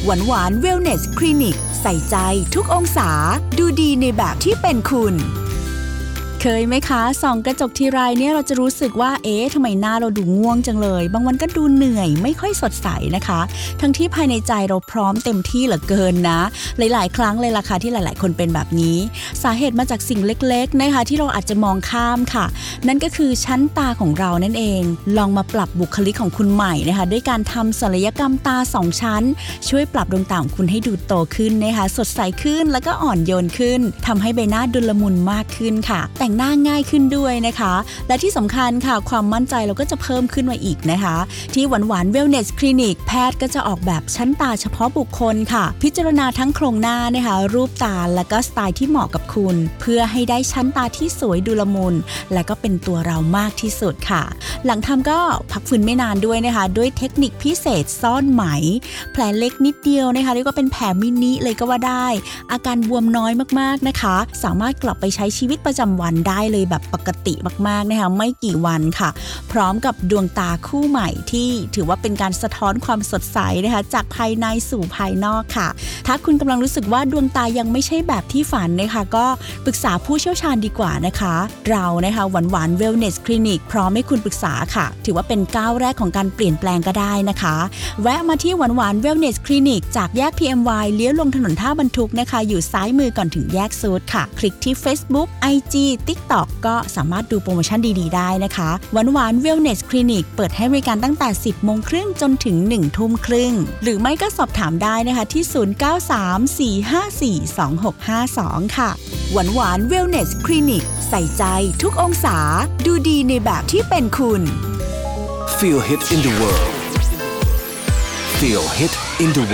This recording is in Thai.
หวานหวานเวลเนสคลินิกใส่ใจทุกองศาดูดีในแบบที่เป็นคุณเคยไหมคะส่องกระจกทีไรเนี่ยเราจะรู้สึกว่าทำไมหน้าเราดูง่วงจังเลยบางวันก็ดูเหนื่อยไม่ค่อยสดใสนะคะทั้งที่ภายในใจเราพร้อมเต็มที่เหลือเกินนะหลายๆครั้งเลยล่ะค่ะที่หลายๆคนเป็นแบบนี้สาเหตุมาจากสิ่งเล็กๆนะคะที่เราอาจจะมองข้ามค่ะนั่นก็คือชั้นตาของเรานั่นเองลองมาปรับบุคลิกของคุณใหม่นะคะด้วยการทำศัลยกรรมตา2ชั้นช่วยปรับดวงตาของคุณให้ดูโตขึ้นนะคะสดใสขึ้นแล้วก็อ่อนโยนขึ้นทำให้ใบหน้าดูละมุนมากขึ้นค่ะแต่งหน้าง่ายขึ้นด้วยนะคะและที่สำคัญค่ะความมั่นใจเราก็จะเพิ่มขึ้นมาอีกนะคะที่หวานหวานเวลเนสคลินิกแพทย์ก็จะออกแบบชั้นตาเฉพาะบุคคลค่ะพิจารณาทั้งโครงหน้านะคะรูปตาและก็สไตล์ที่เหมาะกับคุณเพื่อให้ได้ชั้นตาที่สวยดูละมุนและก็เป็นตัวเรามากที่สุดค่ะหลังทำก็พักฟื้นไม่นานด้วยนะคะด้วยเทคนิคพิเศษซ่อนไหมแผลเล็กนิดเดียวนะคะเรียกว่าเป็นแผลมินิเลยก็ว่าได้อาการบวมน้อยมากๆนะคะสามารถกลับไปใช้ชีวิตประจำวันได้เลยแบบปกติมากๆนะคะไม่กี่วันค่ะพร้อมกับดวงตาคู่ใหม่ที่ถือว่าเป็นการสะท้อนความสดใสนะคะจากภายในสู่ภายนอกค่ะถ้าคุณกำลังรู้สึกว่าดวงตายังไม่ใช่แบบที่ฝันนะคะก็ปรึกษาผู้เชี่ยวชาญดีกว่านะคะเรานะคะหวานหวานเวลเนสคลินิกพร้อมให้คุณปรึกษาค่ะถือว่าเป็นก้าวแรกของการเปลี่ยนแปลงก็ได้นะคะแวะมาที่หวานหวานเวลเนสคลินิกจากแยก PMY เลี้ยวลงถนนท่าบรรทุกนะคะอยู่ซ้ายมือก่อนถึงแยกซูดค่ะคลิกที่ Facebook IG TikTok ก็สามารถดูโปรโมชั่นดีๆได้นะคะหวานหวานเวลเนสคลินิกเปิดให้บริการตั้งแต่ 10:30 น.จนถึง 1:30 น.หรือไม่ก็สอบถามได้นะคะที่ 0934542652 ค่ะหวานหวานเวลเนสคลินิกใส่ใจทุกองศาดูดีในแบบที่เป็นคุณ Feel hit in the world. Feel hit in the world.